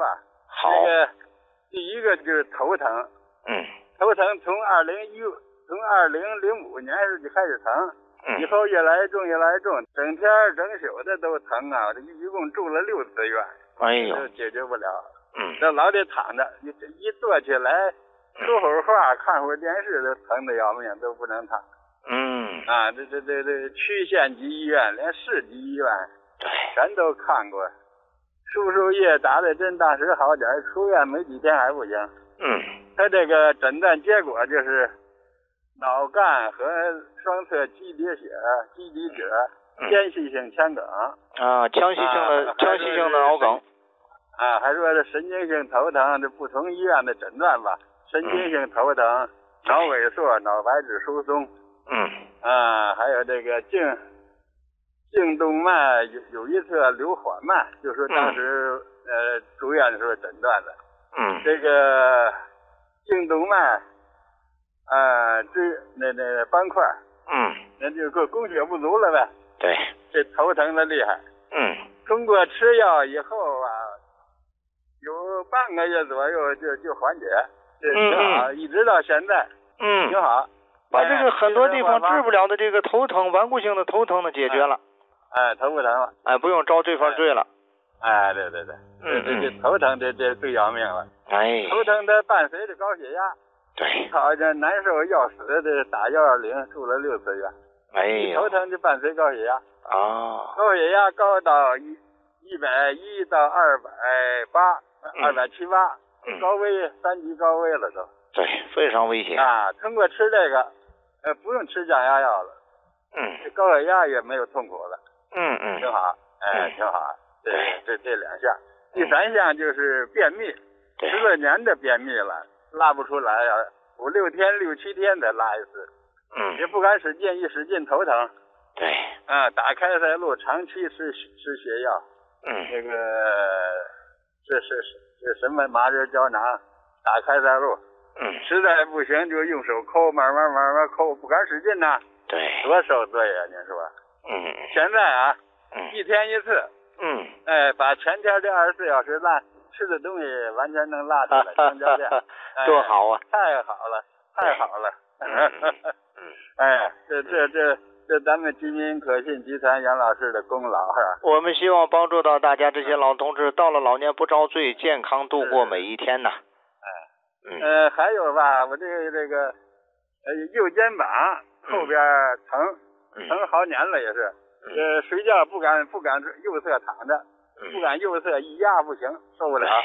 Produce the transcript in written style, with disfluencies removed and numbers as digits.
吧。 好。 这个第一个就是头疼。头疼从2005年就开始疼。以后越来越重，越来越重，整天整宿的都疼啊！这一共住了6次院， 哎呦， 都解决不了。这老得躺着，一坐起来，说会儿话，看会儿电视，都疼得要命，都不能躺。这区县级医院，连市级医院，全都看过。输输液打的针，当时好点，出院没几天还不行。他这个诊断结果就是脑干和双侧肌底血、基底褶、间隙性腔梗腔隙性的脑梗还说是神经性头疼，这不同医院的诊断吧。神经性头疼、脑萎缩、脑白质疏松，还有这个颈动脉有一侧流缓慢，就是当时住院的时候诊断的。这个颈动脉那斑块，那就供血不足了呗。 对， 这头疼的厉害。通过吃药以后啊，有半个月左右就缓解，这挺好，一直到现在，挺好。 把这个很多地方治不了的这个头疼，顽固性的头疼的解决了。 头不疼了。 不用遭对方罪了。 对，这头疼这最要命了。头疼它伴随着高血压。 对， 好像难受要死的，打120住了6次院。头疼就伴随高血压。高血压高到110到280、278，高危3级高危了都。 对，非常危险。 通过吃这个，不用吃降压药了。这高血压也没有痛苦了。挺好。挺好。这2项。第3项就是便秘，10多年的便秘了，拉不出来啊，5、6天、6、7天才拉一次。也不敢使劲，一使劲头疼。 对。 打开塞露，长期吃血药。这个是什么麻仁胶囊，打开塞露。实在不行就用手抠，慢慢抠，不敢使劲呐。 对。 多受罪呀，您说。现在1天1次。把前天这24小时吃的东西完全能拉出来，当教练。 多好啊！ 太好了，太好了。这咱们居民可信集团杨老师的功劳是。 我们希望帮助到大家这些老同志，到了老年不遭罪，健康度过每一天呐。 还有吧，我这个右肩膀后边疼好年了也是。睡觉不敢右侧躺着，不敢右侧一压不行，受不了。